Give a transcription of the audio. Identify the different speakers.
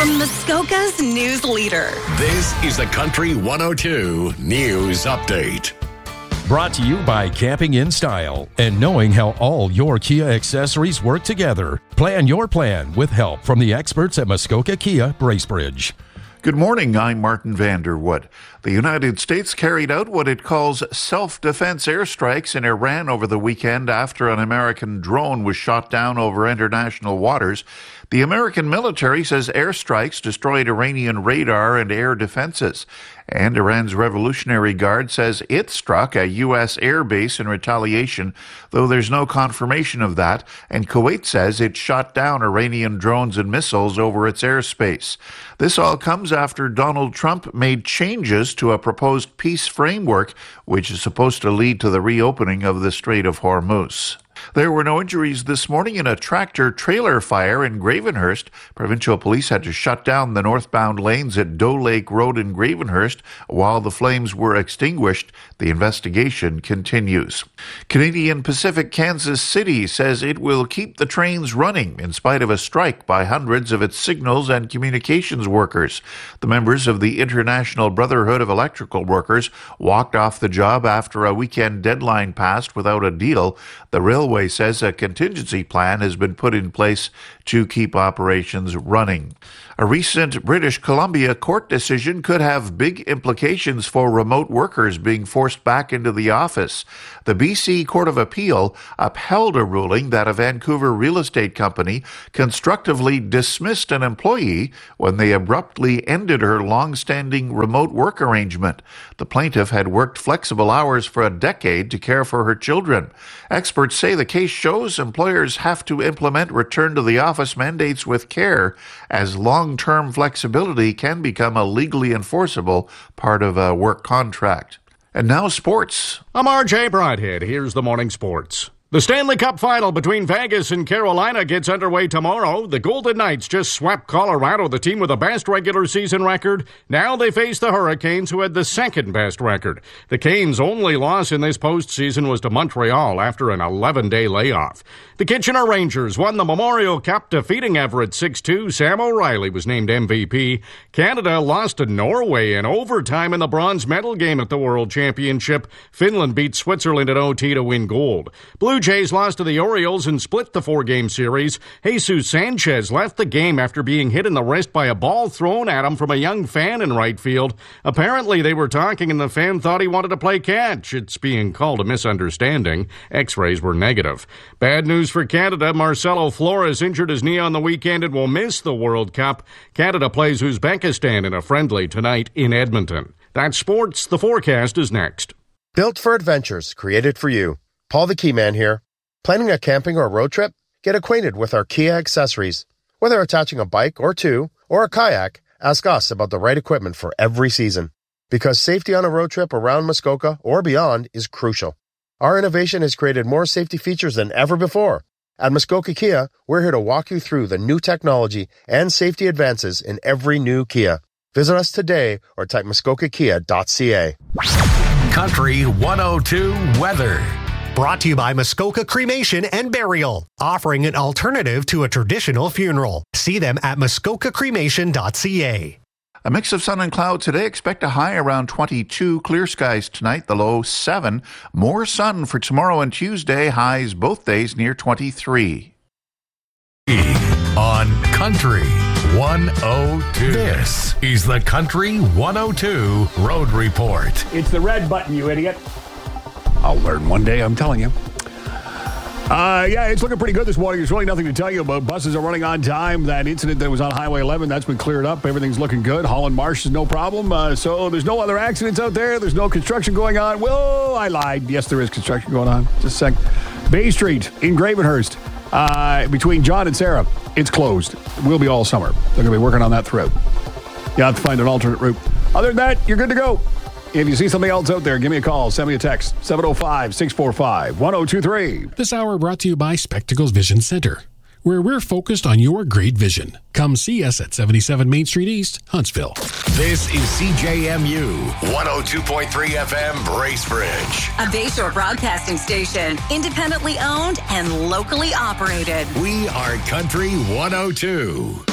Speaker 1: from Muskoka's news leader.
Speaker 2: This is the Country 102 News Update.
Speaker 3: Brought to you by Camping in Style and knowing how all your Kia accessories work together. Plan your plan with help from the experts at Muskoka Kia Bracebridge.
Speaker 4: Good morning, I'm Martin Vanderwood. The United States carried out what it calls self-defense airstrikes in Iran over the weekend after an American drone was shot down over international waters. The American military says airstrikes destroyed Iranian radar and air defenses. And Iran's Revolutionary Guard says it struck a U.S. air base in retaliation, though there's no confirmation of that. And Kuwait says it shot down Iranian drones and missiles over its airspace. This all comes after Donald Trump made changes to a proposed peace framework, which is supposed to lead to the reopening of the Strait of Hormuz. There were no injuries this morning in a tractor-trailer fire in Gravenhurst. Provincial police had to shut down the northbound lanes at Doe Lake Road in Gravenhurst while the flames were extinguished. The investigation continues. Canadian Pacific Kansas City says it will keep the trains running in spite of a strike by hundreds of its signals and communications workers. The members of the International Brotherhood of Electrical Workers walked off the job after a weekend deadline passed without a deal. The railway says a contingency plan has been put in place to keep operations running. A recent British Columbia court decision could have big implications for remote workers being forced back into the office. The BC Court of Appeal upheld a ruling that a Vancouver real estate company constructively dismissed an employee when they abruptly ended her long-standing remote work arrangement. The plaintiff had worked flexible hours for a decade to care for her children. Experts say the case shows employers have to implement return to the office mandates with care, as long-term flexibility can become a legally enforceable part of a work contract. And now sports.
Speaker 5: I'm RJ Broadhead. Here's the morning sports. The Stanley Cup final between Vegas and Carolina gets underway tomorrow. The Golden Knights just swept Colorado, the team with the best regular season record. Now they face the Hurricanes, who had the second best record. The Canes' only loss in this postseason was to Montreal after an 11-day layoff. The Kitchener Rangers won the Memorial Cup, defeating Everett 6-2. Sam O'Reilly was named MVP. Canada lost to Norway in overtime in the bronze medal game at the World Championship. Finland beat Switzerland in OT to win gold. Blue Jays lost to the Orioles and split the four-game series. Jesus Sanchez left the game after being hit in the wrist by a ball thrown at him from a young fan in right field. Apparently, they were talking and the fan thought he wanted to play catch. It's being called a misunderstanding. X-rays were negative. Bad news for Canada. Marcelo Flores injured his knee on the weekend and will miss the World Cup. Canada plays Uzbekistan in a friendly tonight in Edmonton. That's sports. The forecast is next.
Speaker 6: Built for adventures, created for you. Paul the Keyman here. Planning a camping or road trip? Get acquainted with our Kia accessories. Whether attaching a bike or two, or a kayak, ask us about the right equipment for every season. Because safety on a road trip around Muskoka or beyond is crucial. Our innovation has created more safety features than ever before. At Muskoka Kia, we're here to walk you through the new technology and safety advances in every new Kia. Visit us today or type muskokakia.ca.
Speaker 2: Country 102 weather.
Speaker 7: Brought to you by Muskoka Cremation and Burial, offering an alternative to a traditional funeral. See them at muskokacremation.ca.
Speaker 4: A mix of sun and cloud today. Expect a high around 22. Clear skies tonight, the low 7. More sun for tomorrow and Tuesday. Highs both days near 23.
Speaker 2: On Country 102. This is the Country 102 Road Report.
Speaker 8: It's the red button, you idiot.
Speaker 9: I'll learn one day, I'm telling you. Yeah, it's looking pretty good this morning. There's really nothing to tell you about. Buses are running on time. That incident that was on Highway 11, that's been cleared up. Everything's looking good. Holland Marsh is no problem. So there's no other accidents out there. There's no construction going on. Whoa, I lied. Yes, there is construction going on. Just a sec. Bay Street in Gravenhurst, between John and Sarah, it's closed. It will be all summer. They're going to be working on that throughout. You have to find an alternate route. Other than that, you're good to go. If you see something else out there, give me a call. Send me a text. 705-645-1023.
Speaker 10: This hour brought to you by Spectacles Vision Center, where we're focused on your great vision. Come see us at 77 Main Street East, Huntsville.
Speaker 2: This is CJMU 102.3 FM Bracebridge.
Speaker 1: A Bayshore broadcasting station, independently owned and locally operated.
Speaker 2: We are Country 102.